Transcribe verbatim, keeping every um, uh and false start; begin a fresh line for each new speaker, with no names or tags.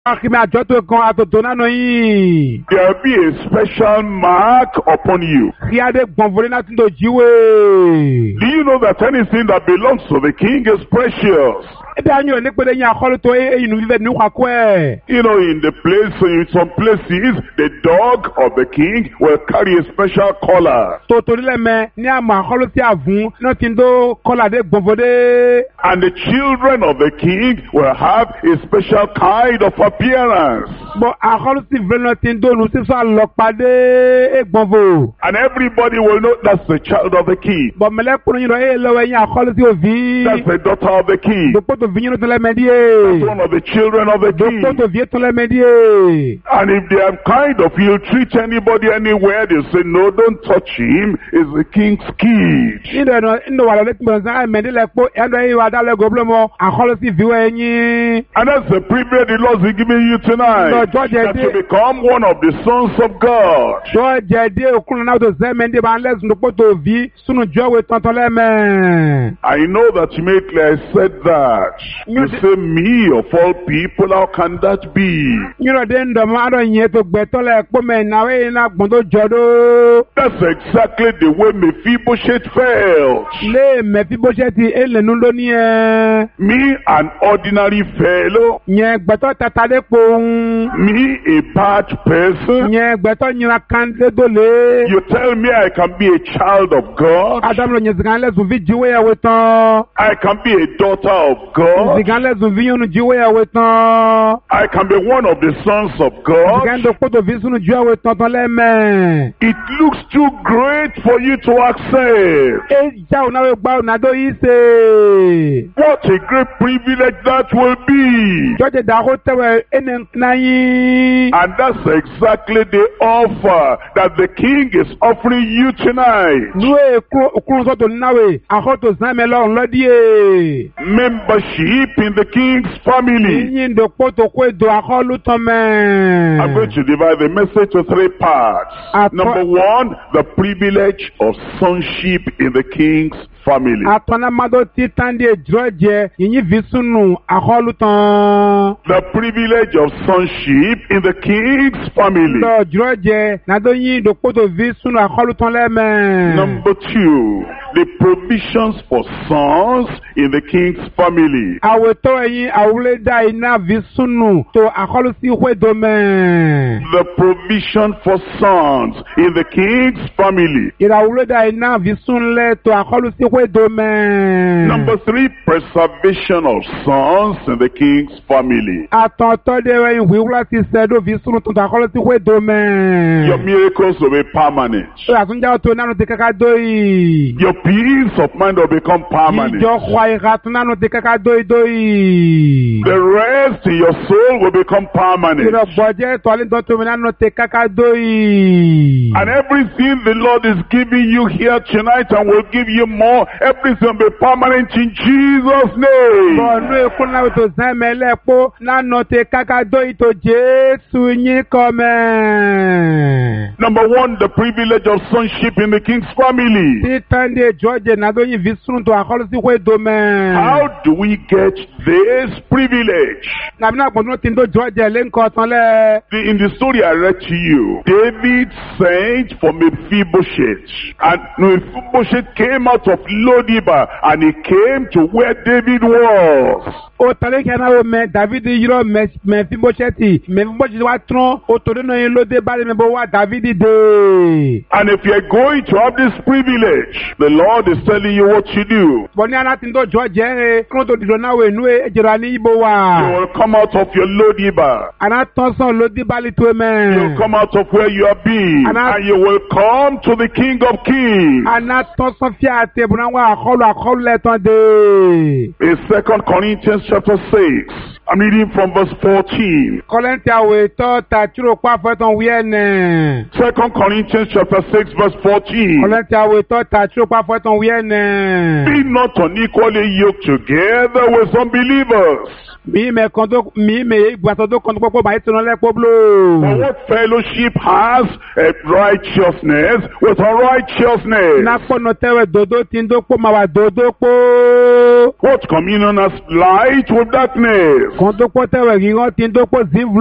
Akimi àjọ́tò kan àtòtò nánà yìí.
There will be a special mark upon you.
Kí adé gbọ̀nfọ̀lẹ́ náà tún tó jíwé.
Do you know that anything that belongs to the king is precious?
Ebi anyi òní pé lẹ́yìn àkọlù tó eyín ìlú ní kwakọ́ ẹ̀.
You know, in the place, in some places, the dog of the king will carry a special collar.
Tòtòrí lẹ́mẹ̀ ní àmọ́ àkọlù tí a fún náà ti ń dó kọ́là dé gbọ̀nfọ̀dé.
And the children of the king will have a special kind of appearance.
Bọ̀ àkọlù tí ìfẹ́ náà ti ń dóònù sísọ àlọ́pàdé gbọ̀nfọ̀.
And everybody will know that's the child of the king.
Bọ̀ mẹ́lẹ́kùnrin yìí lọ ẹ̀ lọ́wọ́ ẹ̀yìn àkọlù tí ò fi.
That's the daughter of the king.
Dòpótò fi yín ló tún lẹ́mẹ̀dí
That's
ẹ̀.
one of the children of the king.
Dòpótò fi yín tún lẹ́mẹ̀dí ẹ̀.
And if they are kind of ill treat anybody anywhere, they say, no, don't touch him. He's the king's kid.
Nínú ẹ̀nà nínú wàlọ́ létí bẹ̀rẹ̀ sáà ẹ̀mẹ̀dí lẹ̀ pọ̀ ẹ̀dọ̀ ẹ̀yìn wà dálẹ̀ gòbúlọ̀ mọ́ àkọlù sí ìfìwẹ̀ ẹ̀yìn.
And that's the privilege the Lord is giving you tonight.
No, George,
that
I
to
did.
become one of the sons of God.
Sọ jẹ̀dí òkúrun náà tó sẹ́mẹ̀ndé bá ń lẹ́sùn tó pọ̀tò òbí sínú jọ́wé tọ̀tọ̀ lẹ́mẹ̀.
I know that you make clear I said that. You say, me of all people, how can that be?
Nyúrọ̀ dé ń dọ̀mọ́ àdọ̀ yẹn tó gbẹ̀tọ́ lẹ̀ pọ̀ mẹ́ ìnáwó yìí náà gbọ̀n tó jọ̀dọ̀.
That's exactly the way Mephibosheth felt.
Lé mẹ́fí bó ṣe ti élénú lóní ẹ̀.
Me, an ordinary fellow.
Yẹn gbẹ̀tọ́ tata dé pohùn.
Me, a bad person.
Yẹn gbẹ̀tọ́ nyina kan dé dòlé.
You tell me I can be a child of God.
Ádámù ló yẹn zìgàn lẹ́sùn fi jíwé ẹ̀wé tán.
I can be a daughter of God.
Zìgàn lẹ́sùn fi yónú jíwé ẹ̀wé tán.
I can be one of the sons of God.
Zìgàn tó pọ̀tò fi sínú jíwé ẹ̀wé tán tán lẹ́mẹ̀.
It looks too great for you to accept.
Ẹ já òun náà gbá òun náà dó yìí ṣe.
What a great privilege that will be.
Jọ́jẹ̀ dàkó tẹ̀wẹ̀ ẹnì náà yín.
And that's exactly the offer that the king is offering you tonight.
Nue kúrún sọ́tò náwé àkọ́tò sàmẹ́ lọ́rùn lọ́díè.
Membership in the king's family.
Yín do pọ́tò kó èdò àkọ́lù tán mẹ́.
I'm going to divide the message to three parts.
At-
Number one, the privilege of sonship in the king's family.
Àtọ́nàmádó tí tàndé jùlọ jẹ yìnyín fi súnù àkọ́lù tán.
The privilege of sonship in the king's family.
Lọ jùlọ jẹ nàdó yín do pọ́tò fi súnù àkọ́lù tán lẹ́mẹ̀.
Number two, the provisions for sons in the king's family.
Àwòtọ́ ẹ̀yin àwòlédà iná fi súnù tó àkọ́lù sí ìwédò mẹ́.
The provision for sons in the king's family.
Ìràwòlédà iná fi súnlẹ̀ tó àkọ́lù sí ìwédò mẹ́.
Number three, preservation of sons in the king's family.
Àtọ̀tọ́ dé ẹ̀yin wíwúlá ti sẹ́dọ̀ fi súnù tó àkọ́lù sí ìwédò mẹ́.
Your miracles will be permanent.
Ṣé àtúnjà tó nánú ti kàkà dóyì?
Your peace of mind will become permanent.
Ìjọ kwa ìhà tó nánú ti kàkà dóyì dóyì.
The rest in your soul will become permanent.
Ìrọ̀gbọ̀jẹ́ tọ́lí tó tó mi nánú ti kàkà dóyì.
And everything the Lord is giving you here tonight and will give you more, everything will be permanent in Jesus' name.
Bọ̀nú ikú náà tó sẹ́mẹ̀ lẹ́pọ̀ nánú ti kàkà dóyì tó Jésù yín kọ́ mẹ́.
Number one, the privilege of sonship in the king's family.
Tí tàndé jọ́jẹ̀ nàdó yín fi súnù tó àkọ́lù sí ìwédò mẹ́.
How do we get this privilege?
Nàbí náà pọ̀ tó ti ń tó jọ́jẹ̀ lé nǹkan tán lẹ́.
The- In the story I read to you, David sent for Mephibosheth, and Mephibosheth came out of Lodibar, and he came to where David was.
O tọ́lé kí ẹ náà wo mẹ Dàvídì yírọ̀ Mẹfíbóṣẹ́tì Mẹfíbóṣẹ́tì wá tún o tòdó náà yín lóde bá mi bó wá Dàvídì dé.
And if you are going to have this privilege, the Lord is telling you what to do.
Bọ̀ ní aná tí ń tó jọ jẹ́ ẹ kí wọ́n tó dìdò náà wò inú ẹ jẹ̀rọ ní ibo
You
wa.
will come out of your Lodibar.
Àná tán sàn lóde bá lè tó
You
mẹ́.
will come out of where you have been,
And I-
and you will come to the King of Kings.
Àná tán sàn fi àtẹ̀bùn náà wá àkọlù àkọlù lẹ́tàn dé.
In Second Corinthians chapter six, I'm reading from verse fourteen.
Kọ́lẹ́ntì àwọ̀ ètò tàtúrò pàfẹ́ tán wí ẹ̀ nẹ̀.
Second Corinthians chapter six, verse fourteen.
Kọ́lẹ́ntì àwọ̀ ètò tàtúrò pàfẹ́ tán wí ẹ̀ nẹ̀.
Be not unequally yoked together with unbelievers.
Mi mẹ kan tó mi mẹ ìgbàsọ tó kan tó pọ́pọ́ báyìí tó náà lẹ́pọ̀
For
blo.
what fellowship has a righteousness with unrighteousness?
N'akpọ̀nà tẹ́wẹ̀ dodo tí ń dókpó máa wà dodo kpó.
What communion has light with darkness?
kan tó pọ̀ tẹ̀wẹ̀ kí wọ́n ti ń tó pọ̀ sí